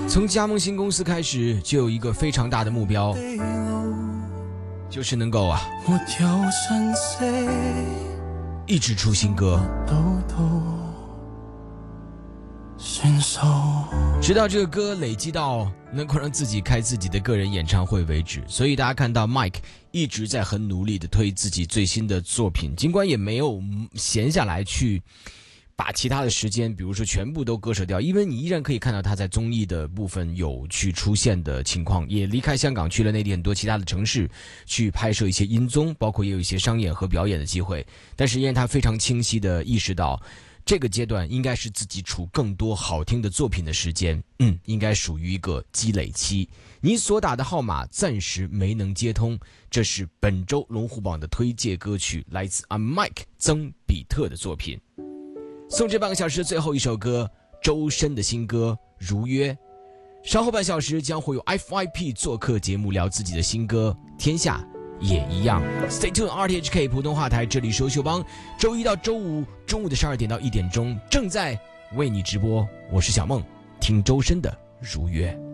从加盟新公司开始，就有一个非常大的目标，就是能够一直出新歌，直到这个歌累积到能够让自己开自己的个人演唱会为止。所以大家看到 Mike 一直在很努力的推自己最新的作品，尽管也没有闲下来去把其他的时间比如说全部都割舍掉，因为你依然可以看到他在综艺的部分有去出现的情况，也离开香港去了内地很多其他的城市去拍摄一些音综，包括也有一些商演和表演的机会。但是因为他非常清晰地意识到这个阶段应该是自己出更多好听的作品的时间，应该属于一个积累期。你所打的号码暂时没能接通，这是本周龙虎榜的推介歌曲，来自 Mike 曾比特的作品。送这半个小时最后一首歌，周深的新歌《如约》。稍后半小时将会有 FYP 做客节目聊自己的新歌《天下也一样》。 Stay tuned RTHK 普通话台，这里是优秀帮，周一到周五中午的12点到1点钟正在为你直播，我是小梦，听周深的《如约》。